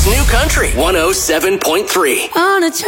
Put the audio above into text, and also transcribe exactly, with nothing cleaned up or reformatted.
New Country one oh seven point three. On a